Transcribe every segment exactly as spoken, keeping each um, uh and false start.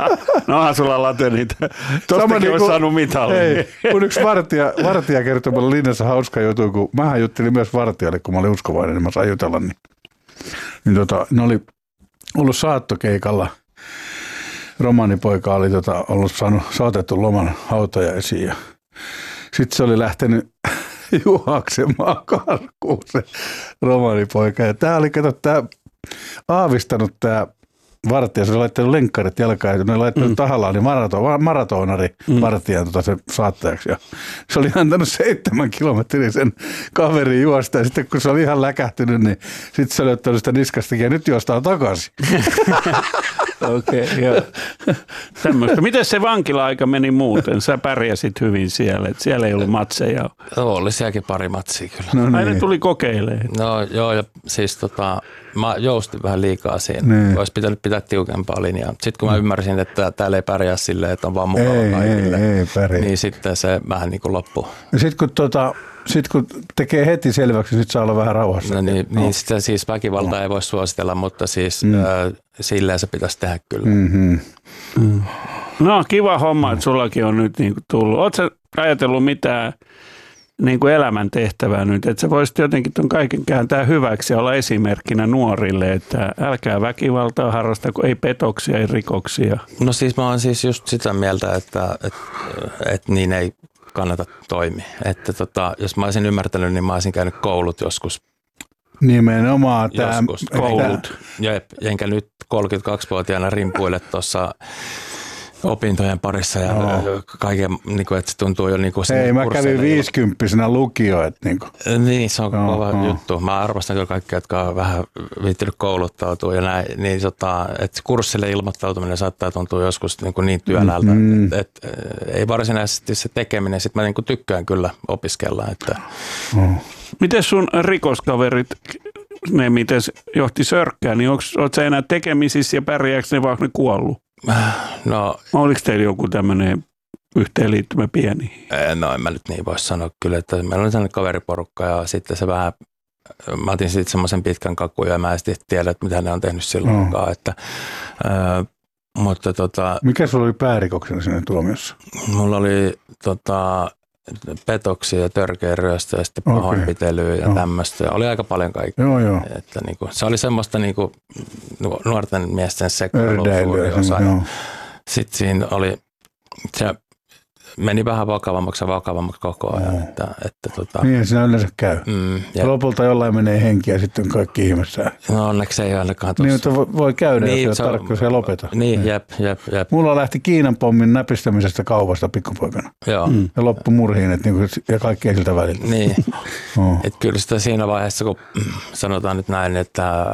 Nohan sulla late niitä. Tostakin niin olisi saanut mitallin. Ei, kun yksi vartija, vartija kertoi mulle linnassa hauska juttu, kun mähän juttelin myös vartijalle, kun mä olin uskovainen, niin mä sain jutella. Niin, niin tota, ne oli ollut saattokeikalla. Romaanipoika oli tota, ollut saanut saatettu loman hautajaisiin ja sitten se oli lähtenyt juoksemaan karkuun se romaanipoika. Ja tää oli, kato, tää aavistanut tää vartija, se oli laittanut lenkkarit jalkaan ja ne oli laittanut mm. tahallaan niin marato, maratonari mm. vartijan tota sen saattajaksi. Ja se oli antanut seitsemän kilometrin sen kaverin juosta ja sitten kun se oli ihan läkähtynyt, niin sitten se oli ottanut sitä niskastakin ja nyt juostaan takaisin. Okei, okay, joo. Tämmöistä. Miten se vankila-aika meni muuten? Sä pärjäsit hyvin siellä, että siellä ei ollut matseja. Joo, oli sielläkin pari matsia kyllä. No niin. Aina tuli kokeilemaan. No joo, ja siis tota, mä joustin vähän liikaa siinä. Niin. Olisi pitänyt pitää tiukempaa linjaa. Sitten kun mä ymmärsin, että täällä ei pärjää silleen, että on vaan mukava ei, kaikille, ei, ei pärjää. Niin sitten se vähän niin kuin loppui. Sitten kun, tota, sit kun tekee heti selväksi, niin sit saa olla vähän rauhassa. No niin, no. niin sitä siis väkivaltaa no. ei voi suositella, mutta siis mm. äh, silleen se pitäisi tehdä kyllä. Mm-hmm. Mm. No kiva homma, että sullakin on nyt niin kuin tullut. Oletko sä ajatellut mitään niin kuin elämäntehtävää nyt, että sä voisit jotenkin ton kaiken kääntää hyväksi ja olla esimerkkinä nuorille, että älkää väkivaltaa harrastako, ei petoksia, ei rikoksia. No siis mä oon siis just sitä mieltä, että, että, että niin ei kannata toimia. Että tota, jos mä olisin ymmärtänyt, niin mä olisin käynyt koulut joskus. Nimenomaan tämä. Joskus koulut. Jep, enkä nyt kolmekymmentäkaksivuotiaana rimpuille tuossa opintojen parissa ja no. kaiken, niin kuin, että se tuntuu jo niin kuin ei, mä kävin viisikymppisenä lukio. Että niin, kuin. niin, se on no, kova no. juttu. Mä arvostan kyllä kaikkia, jotka on vähän viittynyt kouluttautua ja näin. Niin, tota, että kurssille ilmoittautuminen saattaa tuntua joskus niin, kuin niin työläältä. Mm-hmm. Että, että, että, ei varsinaisesti se tekeminen. Sitten mä niin kuin tykkään kyllä opiskella. Että. No. Miten sun rikoskaverit, ne miten johti Sörkkää, niin oletko sä enää tekemisissä ja pärjääkö ne vaan ne kuollut? No, oliko teillä joku tämmöinen yhteenliittymä pieni? No en mä nyt niin voi sanoa kyllä, että meillä oli sellainen kaveriporukka ja sitten se vähän, mä otin sitten semmoisen pitkän kakun ja mä en sitten tiedä, että mitä ne on tehnyt silloinkaan. No. Että, äh, mutta tota, mikä sulla oli päärikoksena sinne tuomiossa? Mulla oli tota, petoksia ja törkeä ryöstö ja sitten pahoinpitelyä ja no. tämmöistä. Oli aika paljon kaikkea. Joo, joo. Että niinku, se oli semmoista niinku, nuorten miesten sekoilua suuri osa. Sitten siinä oli, se meni vähän vakavammaksi ja vakavammaksi koko ajan. Oh. Että, että, tota, niin siinä yleensä käy. Mm, lopulta jollain menee henki ja sitten on kaikki ihmeessä. No onneksi ei ainakaan tuossa. Niin, että voi käydä, niin, jos ei ole tarkka, se ei lopeta. Niin, niin. Jep, jep, jep. Mulla lähti Kiinan pommin näpistämisestä kaupasta pikkupoikana. Joo. Mm. Ja loppu murhiin, että niinku, ja kaikkea siltä välillä. Niin, oh. että kyllä sitä siinä vaiheessa, kun sanotaan nyt näin, että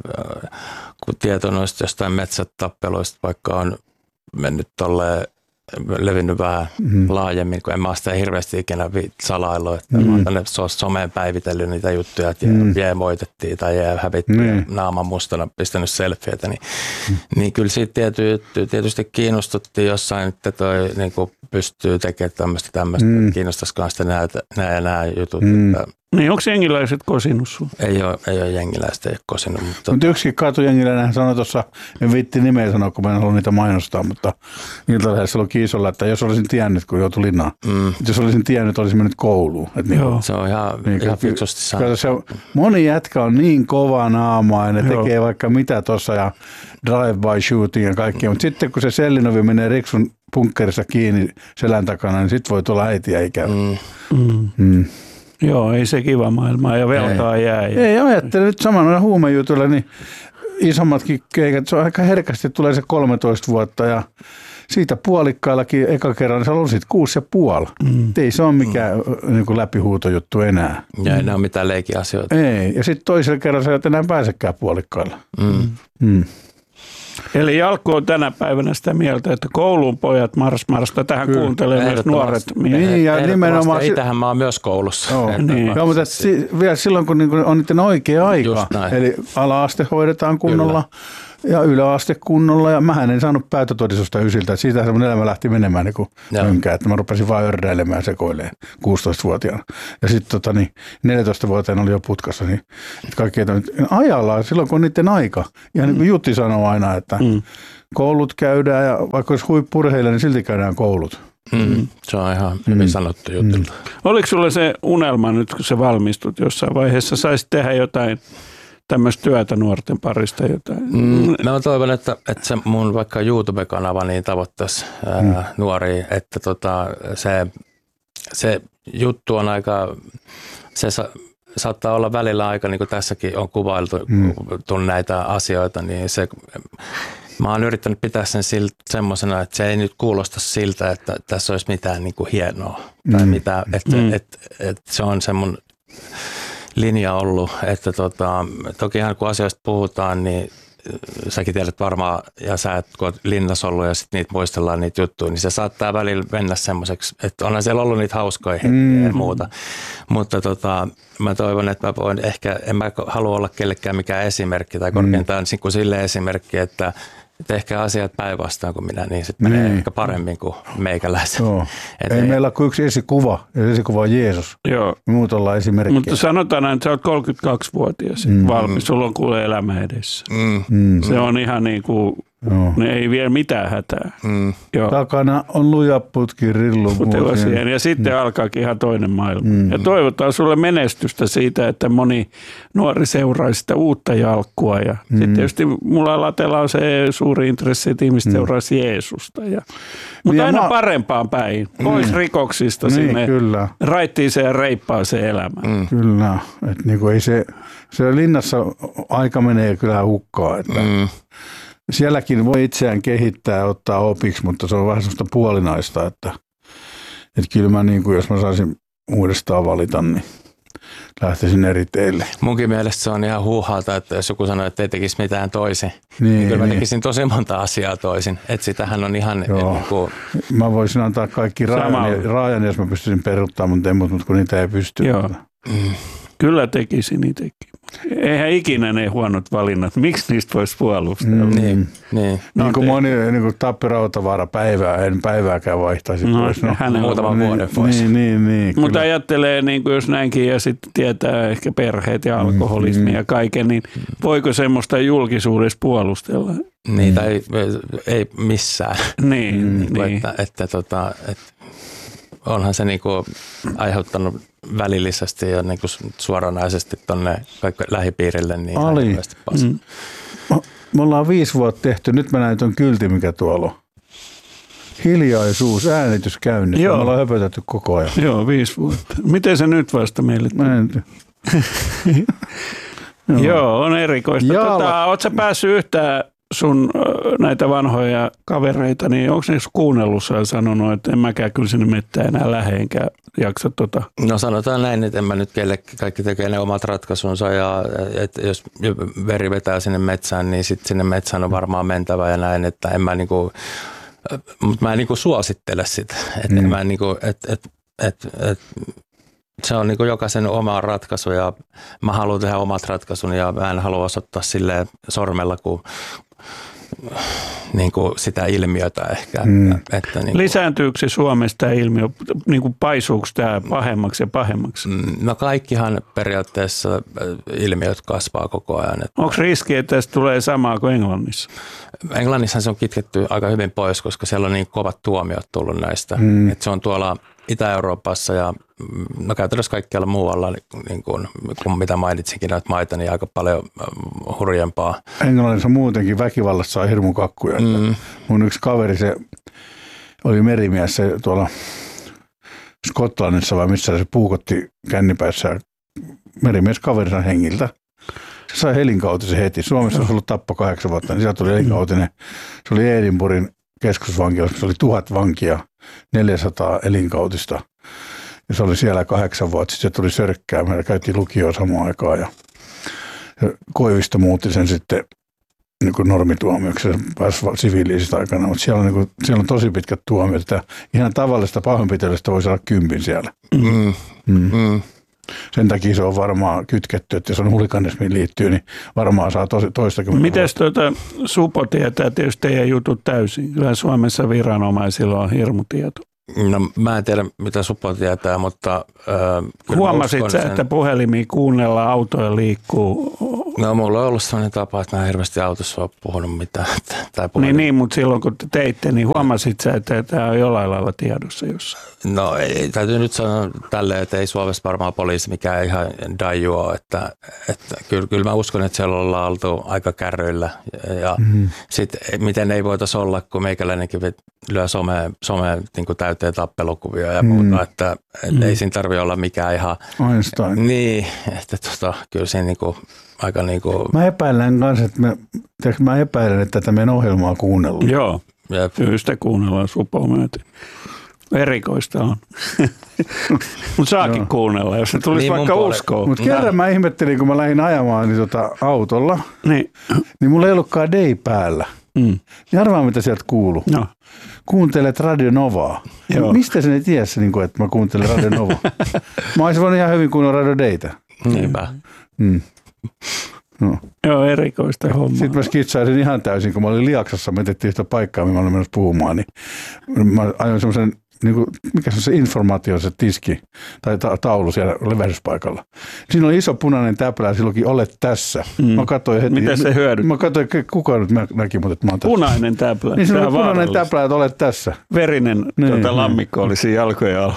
kun tieto noista jostain metsätappeluista vaikka on mennyt tolleen, levinnyt vähän mm. laajemmin, kun en mä sitä hirveästi ikinä salaillut, että mm. mä oon tänne someen päivitellyt niitä juttuja, että mm. jää moitettiin tai jää hävittiin mm. naaman mustana pistänyt selfieitä, niin, mm. niin kyllä siitä tiety, tietysti kiinnostuttiin jossain, että toi niin kuin pystyy tekemään tämmöistä tämmöistä, mm. kiinnostaisikaan sitten nämä ja nämä jutut. Mm. Että niin onko jengiläiset kosinut sun? Ei ole, ei ole jengiläistä, ei ole kosinut. Mutta Mut yksikin katujengiläinen sanoi tuossa, en viitti nimeä sanoa, kun mä en halua niitä mainostaa, mutta Iltalehdessä oli kiisolla, että jos olisin tiennyt, kun joutui linnaan, mm. jos olisin tiennyt, olisin mennyt kouluun. Niin, se on ihan, niin, ihan fiksusti sanottu. Moni jätkä on niin kova naamainen, ne tekee vaikka mitä tuossa ja drive-by shooting ja kaikkea, mutta sitten kun se sellinovi menee Riksun punkkerissa kiinni selän takana, niin sitten voi tulla äitiä ikävä. Mm. Mm. Mm. Joo, ei se kiva maailmaa ja velkaa ei. jää. Ei, ajattele nyt samalla huumejutuilla, niin isommatkin keikat, se on aika herkästi, tulee se kolmetoista vuotta ja siitä puolikkaillakin eka kerran, niin se on sitten kuusi ja puoli. Mm. Ei se ole mikään mm. niin kuin läpihuutojuttu enää. Ja ei ne ole mitään leikiasioita. Ei, ja sitten toisella kerralla sä et enää pääsekään puolikkailla. Mm. Mm. Eli Jalkku on tänä päivänä sitä mieltä, että koulun pojat mars marsta tähän kyllä. Kuuntelee myös nuoret miehet. Niin, ja nimenomaan. Ei tähän mä oon myös koulussa. Joo, niin. Joo, mutta si- vielä silloin, kun niinku on niiden oikea aika, eli ala-aste hoidetaan kunnolla, kyllä. Ja yläaste kunnolla, ja mähän en saanut päätötodistusta ysiltä. Siitä mun elämä lähti menemään niin kuin mönkään, että mä rupesin vaan örräilemään ja sekoilemaan kuusitoistavuotiaana. Ja sitten tota, niin neljätoistavuotiaana oli jo putkassa, niin kaikki ajalla silloin, kun on niiden aika. Ja niin kuin Jutti sanoo aina, että mm. koulut käydään, ja vaikka olisi huippu-urheilija, niin silti käydään koulut. Mm. Se on ihan hyvin mm. sanottu Jutti. Mm. Oliko sulla se unelma nyt, kun sä valmistut jossain vaiheessa, saisit tehdä jotain tämmöistä työtä nuorten parista jotain? Mm, mä toivon, että, että se mun vaikka YouTube-kanava niin tavoittaisi mm. ää, nuoria, että tota, se, se juttu on aika, se sa, saattaa olla välillä aika, niin kuin tässäkin on kuvailtu mm. näitä asioita, niin se, mä oon yrittänyt pitää sen semmoisena, että se ei nyt kuulosta siltä, että tässä olisi mitään niin kuin hienoa, tai mm. mitään, että mm. et, et se on se mun linja ollut, että tota, tokihan kun asioista puhutaan, niin säkin tiedät varmaan, ja sä et, kun oot linnassa ollut ja sitten niitä muistellaan niitä juttuja, niin se saattaa välillä mennä semmoiseksi, että onhan siellä ollut niitä hauskoja hetkiä mm. ja muuta. Mutta tota, mä toivon, että mä voin ehkä, en mä halua olla kellekään mikään esimerkki tai korkeintaan mm. sille esimerkki, että että ehkä asiat päinvastaan kuin minä, niin sitten menee ehkä paremmin kuin meikäläiset. Ei, ei meillä ole kuin yksi esikuva, ja esikuva on Jeesus. Joo. Muut ollaan esimerkkiä. Mutta sanotaan, että sä oot kolmekymmentäkaksivuotias mm. valmis, sulla on kuule elämä edessä. Mm. Mm. Se on ihan niin kuin, ne ei vie mitään hätää. Mm. Takana on luja putki rillu. Ja sitten mm. alkaakin ihan toinen maailma. Mm. Ja toivotaan sulle menestystä siitä, että moni nuori seuraisi sitä uutta jalkkua. Ja mm. sitten tietysti mulla latella on se suuri intressi, että ihmiset mm. seuraisi Jeesusta. Ja, mutta ja aina mä... parempaan päin, pois mm. rikoksista niin, sinne kyllä. raittiiseen ja reippaaseen elämään. Mm. Kyllä, että niinku ei se, se linnassa aika menee kyllä hukkaan, että mm. sielläkin voi itseään kehittää ja ottaa opiksi, mutta se on vähän sellaista puolinaista, että, että kyllä mä niin kuin, jos mä saisin uudestaan valita, niin lähtisin eri teille. Munkin mielestä se on ihan huuhaata, että jos joku sanoo, että ei tekisi mitään toisin, niin, niin kyllä mä niin. tekisin tosi monta asiaa toisin. Että sitähän on ihan... Niin kuin... Mä voisin antaa kaikki raajan, raajan, jos mä pystyisin peruuttamaan mun temmut, mutta kun niitä ei pysty. Joo. Mm. Kyllä tekisin itsekin. Eihän ikinä ne huonot valinnat. Miksi niistä voisi puolustella? Mm, niin, niin. No, niin kuin moni niin kuin Tappi Rautavaara päivää, en päivääkään vaihtaisi no, pois. No, muutaman niin, vuoden pois. Niin, niin, niin, mutta ajattelee, niin kuin jos näinkin ja sitten tietää ehkä perheet ja alkoholismi mm, ja kaiken, niin voiko semmoista julkisuudessa puolustella? Niin, tai ei, ei missään. Niin, mm, niin. Että, että, tota, että onhan se niinku aiheuttanut välillisesti ja niinku suoranaisesti tuonne lähipiirille. Niin Ali, mm. me ollaan viisi vuotta tehty. Nyt mä näin tuon kylti, mikä tuolla on. Hiljaisuus, äänitys käynnissä. Me ollaan höpötetty koko ajan. Joo, viisi vuotta. Miten se nyt vasta meille? Mä en Joo. Joo, on erikoista. Tota, ootko sä päässyt yhtään sun näitä vanhoja kavereita, niin onko ne kuunnellut ja sanonut, että en mäkään kyllä sinne mettään enää lähde, enkä jaksa tota? No sanotaan näin, että en mä nyt kellekään, kaikki tekee ne omat ratkaisunsa ja että jos veri vetää sinne metsään, niin sitten sinne metsään on varmaan mentävä ja näin, että en mä niinku, mutta mä en niinku suosittele sitä, että mm. mä niinku, että et, et, et, se on niinku jokaisen oma ratkaisu ja mä haluan tehdä omat ratkaisun ja mä en halua osoittaa silleen sormella, kun niin kuin sitä ilmiötä ehkä. Mm. Että niin kuin, lisääntyykö se Suomessa tämä ilmiö, niin kuin paisuuko tämä pahemmaksi ja pahemmaksi? No kaikkihan periaatteessa ilmiöt kasvaa koko ajan. Että onko riski, että tästä tulee samaa kuin Englannissa? Englannissa se on kitketty aika hyvin pois, koska siellä on niin kovat tuomiot tullut näistä. Mm. Että se on tuolla Itä-Euroopassa ja no käytännössä kaikkialla muualla, niin kuin, kun mitä mainitsinkin näitä maita, niin aika paljon hurjempaa. Englannissa muutenkin väkivallassa on hirmu kakkuja. Mm. Mun yksi kaveri, se oli merimies se tuolla Skotlannissa vai missä se puukotti kännipäissään merimies kaverinsa hengiltä. Se sai elinkautisen heti. Suomessa olisi ollut tappo kahdeksan vuotta, niin sieltä tuli elinkautinen. Se oli Edinburghin keskusvankilassa, se oli tuhat vankia, neljäsataa elinkautista. Ja se oli siellä kahdeksan vuotta, sitten se tuli sörkkää. Meillä käytiin lukioon samaan aikaan ja Koivisto muutti sen sitten niin kuin normituomioksi. Se pääsi siviiliisistä aikana, mutta siellä on, niin kuin, siellä on tosi pitkät tuomiot. Että ihan tavallista pahoinpitelystä voi saada kympin siellä. Mm. Mm. Mm. Sen takia se on varmaan kytketty, että jos on hulikanismiin liittyy, niin varmaan saa tosi, toistakymmentä. Mites tuota, Supo tietää tietysti teidän jutut täysin? Kyllä Suomessa viranomaisilla on hirmutieto. No mä en tiedä, mitä Supo tietää, mutta... Äh, Huomasit sä, sen... että puhelimia kuunnellaan, autoja liikkuu? No mulla on ollut sellainen tapa, että mä en hirveästi autossa ole puhunut mitään. Tai niin, niin, mutta silloin kun te teitte, niin huomasit sä, että tämä on jollain lailla tiedossa jossain? No ei, täytyy nyt sanoa tälleen, että ei Suomessa varmaan poliisi mikään ihan daiju ole. Että, että kyllä, kyllä mä uskon, että siellä ollaan oltu aika kärryillä. Ja mm-hmm. sitten miten ei voitaisi olla, kun meikäläinenkin lyö someen, someen niin kuin täyteen tappelukuvia ja muuta. Mm-hmm. Että, että mm-hmm. ei siinä tarvitse olla mikään ihan... Einstein. Niin, että tota, kyllä siinä niin kuin... Aika niin kuin... Mä epäilen kanssa, että me, mä epäilen, että tätä meidän ohjelmaa kuunnellaan. Joo, kyllä sitä kuunnellaan Supoa myöten. Erikoista on. Mutta saakin kuunnella, jos se tulisi niin vaikka uskoon. Mutta kerran mä ihmettelin, kun mä lähdin ajamaan niin tota autolla, niin. niin mulla ei ollutkaan day päällä. Mm. Niin arvaa, mitä sieltä kuuluu. No. Kuuntelet Radio Novaa. Mistä sen ei tiedä, että mä kuuntelen Radio Novaa? Mä olisin voinut ihan hyvin kuunnella Radio Daytä. Niinpä. Mm. No. Joo, erikoista hommaa. Sitten mä skitsaisin ihan täysin, kun mä olin Liaksassa, me etettiin yhtä paikkaa, mihin mä olin menossa puhumaan, niin mä ajoin semmoisen, niin kuin, mikä se on se informaatio, se tiski tai ta- taulu siellä levähdyspaikalla. Siinä oli iso punainen täplä ja silloinkin olet tässä. Mm. Mä katsoin heti. Mitä se hyödyt? Mä katsoin, kuka nyt näki, mutta että mä oon tässä. Punainen täplä. Niin se oli punainen täplä, että olet tässä. Verinen niin, tuota, lammikko niin. Oli siinä jalkojen alla.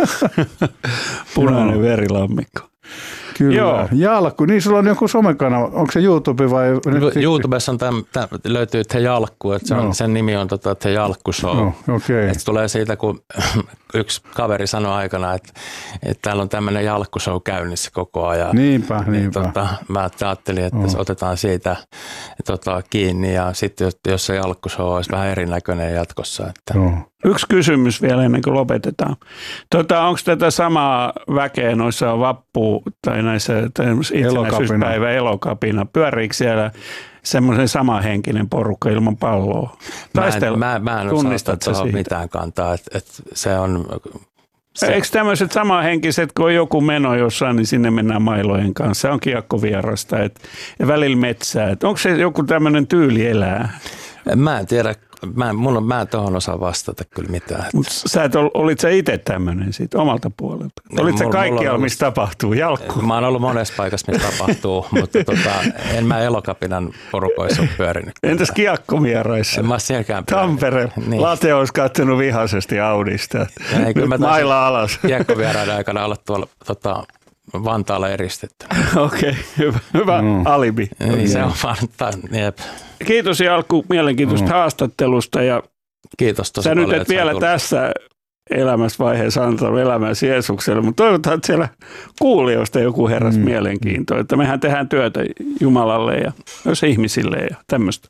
Punainen no. verilammikko. Kyllä. Joo. Jalkku. Niin sulla on joku somekanava. Onko se YouTube vai? YouTubessa on täm, täm, löytyy The Jalkku. Että se on, no. Sen nimi on tota, The Jalkku Show. No, okay. Että se tulee siitä, kun yksi kaveri sanoi aikana, että, että täällä on tämmöinen Jalkku Show käynnissä koko ajan. Niinpä, niin, niinpä. Tota, mä ajattelin, että oh. otetaan siitä tota, kiinni ja sitten jos se Jalkku Show olisi vähän erinäköinen jatkossa. Että. Oh. Yksi kysymys vielä ennen kuin lopetetaan. Tota, onko tätä samaa väkeä noissa vappu- tai näissä itsenäisyyspäivä elokapina? Pyöriikö siellä semmoisen samanhenkinen porukka ilman palloa? Taistelu, mä en, mä, mä en osaa tuohon mitään kantaa. Et, et se on, se... Eikö tämmöiset samanhenkiset, kun on joku meno jossain, niin sinne mennään mailojen kanssa. Se on kiekkovierasta et, ja välillä metsää. Et onko se joku tämmöinen tyyli elää? Mä en tiedä. Mä en, mulla, mä en tohon osaa vastata kyllä mitään. Mutta sä et ol, olit sä itse tämmöinen siitä omalta puolelta? No, olit sä kaikkialla, missä tapahtuu? Jalkku? Mä oon ollut monessa paikassa, missä tapahtuu, mutta tota, en mä Elokapinan porukoissa ole pyörinyt. Entäs kiekkovieraissa? En mä sielläkään pyörinyt. Tampere. Niin. Late olisi katsonut vihaisesti Audista. Ei, Nyt mailla alas. Kiekkovieraiden aikana olla tuolla tota, Vantaalla eristetty. Okei, okay, hyvä, hyvä mm. alibi. Niin, se on vaan, jep. Kiitos Jalkku mielenkiintoista mm. haastattelusta. Ja kiitos tosi sä paljon. Sä nyt et vielä tullut. Tässä elämäsvaiheessa antaa elämäsi Jeesukselle, mutta toivotaan, että siellä kuulijoista joku heräsi mm. mielenkiintoa. Että mehän tehdään työtä Jumalalle ja myös ihmisille ja tämmöistä.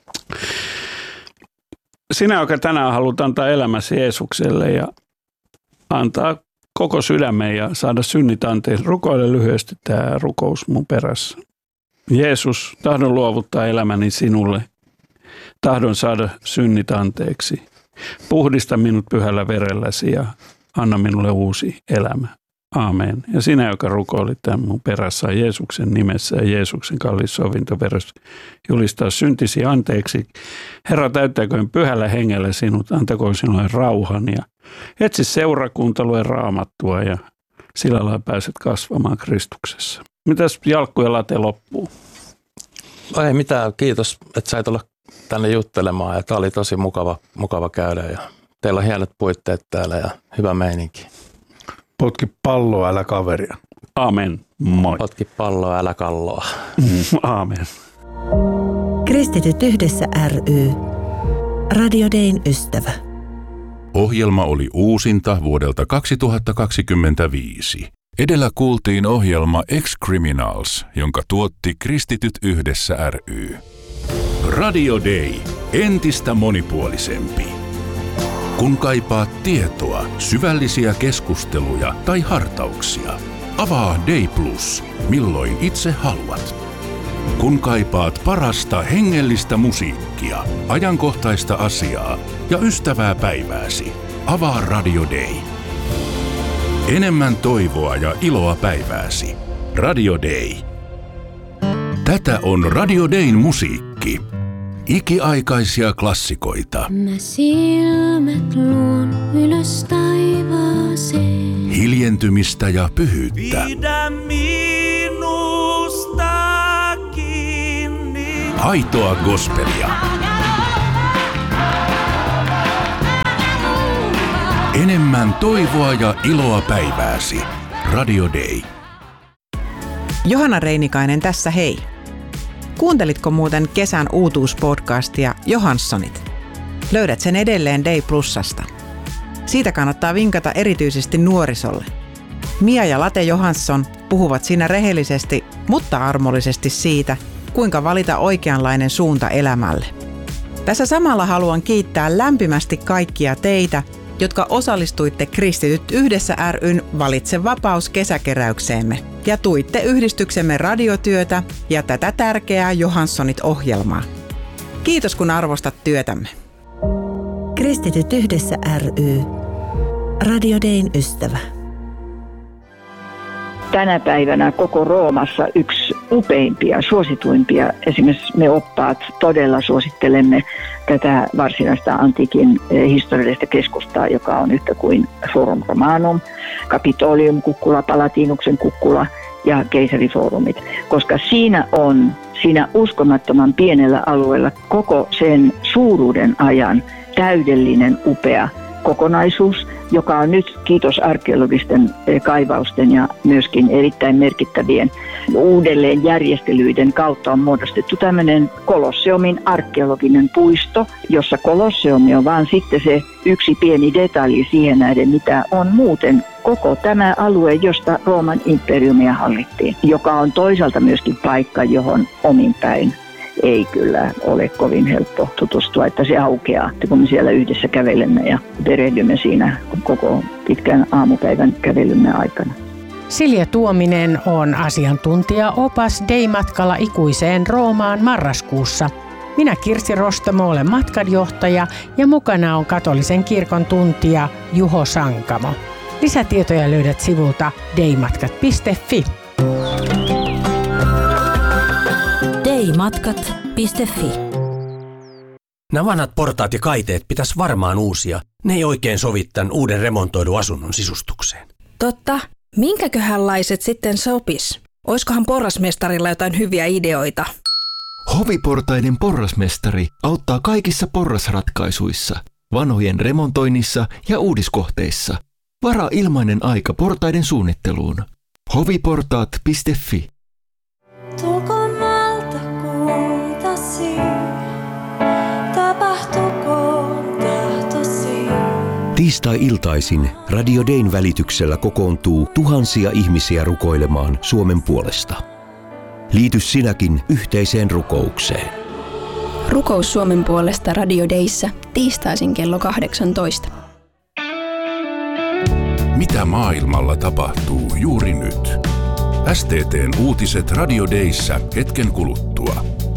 Sinä, joka tänään haluat antaa elämäsi Jeesukselle ja antaa koko sydämen ja saada synnit anteeksi. Rukoile lyhyesti tämä rukous mun perässä. Jeesus, tahdon luovuttaa elämäni sinulle. Tahdon saada synnit anteeksi. Puhdista minut pyhällä verelläsi ja anna minulle uusi elämä. Aamen. Ja sinä, joka rukoilit tämän mun perässä Jeesuksen nimessä ja Jeesuksen kallis sovintoveressä, julistaa syntisi anteeksi. Herra, täyttääköön pyhällä hengellä sinut, antakoon sinulle rauhan ja etsi seurakunta, lue Raamattua ja sillä lailla pääset kasvamaan Kristuksessa. Mitäs Jalkku ja Late loppuu? Ei mitään, kiitos, että sait olla tänne juttelemaan ja tämä oli tosi mukava, mukava käydä ja teillä on hienot puitteet täällä ja hyvä meininki. Potki palloa, älä kaveria. Amen. Moi. Potki palloa, älä kalloa. Aamen. Kristityt yhdessä ry. Radio Dayn ystävä. Ohjelma oli uusinta vuodelta kaksituhattakaksikymmentäviisi. Edellä kuultiin ohjelma Ex-Criminals, jonka tuotti Kristityt yhdessä ry. Radio Day. Entistä monipuolisempi. Kun kaipaat tietoa, syvällisiä keskusteluja tai hartauksia, avaa Day Plus, milloin itse haluat. Kun kaipaat parasta hengellistä musiikkia, ajankohtaista asiaa ja ystävää päivääsi, avaa Radio Day. Enemmän toivoa ja iloa päivääsi. Radio Day. Tätä on Radio Dayn musiikki. Ikiaikaisia klassikoita. Mä silmät luon ylös taivaaseen. Hiljentymistä ja pyhyyttä. Pidä minusta kiinni. Aitoa gospelia. Enemmän toivoa ja iloa päivääsi. Radio Day. Johanna Reinikainen tässä hei. Kuuntelitko muuten kesän uutuuspodcastia Johanssonit? Löydät sen edelleen Day Plusasta. Siitä kannattaa vinkata erityisesti nuorisolle. Mia ja Late Johansson puhuvat siinä rehellisesti, mutta armollisesti siitä, kuinka valita oikeanlainen suunta elämälle. Tässä samalla haluan kiittää lämpimästi kaikkia teitä, jotka osallistuitte Kristityt yhdessä ry:n Valitse vapaus kesäkeräykseemme ja tuitte yhdistyksemme radiotyötä ja tätä tärkeää Johanssonit-ohjelmaa. Kiitos kun arvostat työtämme. Kristityt yhdessä ry. Radio Dayn ystävä. Tänä päivänä koko Roomassa yksi upeimpia, suosituimpia. Esimerkiksi me oppaat todella suosittelemme tätä varsinaista antiikin historiallista keskustaa, joka on yhtä kuin Forum Romanum, Capitolium kukkula, Palatinuksen kukkula ja keisarifoorumit. Koska siinä on, siinä uskomattoman pienellä alueella koko sen suuruuden ajan täydellinen upea kokonaisuus, joka on nyt, kiitos arkeologisten kaivausten ja myöskin erittäin merkittävien uudelleenjärjestelyiden kautta on muodostettu tämmöinen Kolosseumin arkeologinen puisto, jossa Kolosseumi on vaan sitten se yksi pieni detalji siihen nähden, mitä on muuten koko tämä alue, josta Rooman imperiumia hallittiin, joka on toisaalta myöskin paikka, johon omin päin ei kyllä ole kovin helppo tutustua, että se aukeaa, kun me siellä yhdessä kävelemme ja perehdymme siinä koko pitkän aamupäivän kävelymme aikana. Silja Tuominen on asiantuntija-opas Day-matkalla ikuiseen Roomaan marraskuussa. Minä Kirsi Rostamo olen matkanjohtaja ja mukana on katolisen kirkon tuntija Juho Sankamo. Lisätietoja löydät sivulta daymatkat piste fi. daymatkat piste fi. Nämä vanhat portaat ja kaiteet pitäisi varmaan uusia. Ne ei oikein sovi tämän uuden remontoidun asunnon sisustukseen. Totta. Minkäköhänlaiset sitten sopis? Oiskohan porrasmestarilla jotain hyviä ideoita? Hoviportaiden porrasmestari auttaa kaikissa porrasratkaisuissa, vanhojen remontoinnissa ja uudiskohteissa. Varaa ilmainen aika portaiden suunnitteluun. hoviportaat piste fi. Tiistai-iltaisin Radio Dayn välityksellä kokoontuu tuhansia ihmisiä rukoilemaan Suomen puolesta. Liity sinäkin yhteiseen rukoukseen. Rukous Suomen puolesta Radio Dayssä tiistaisin kello kahdeksantoista. Mitä maailmalla tapahtuu juuri nyt? S T T:n uutiset Radio Dayssä hetken kuluttua.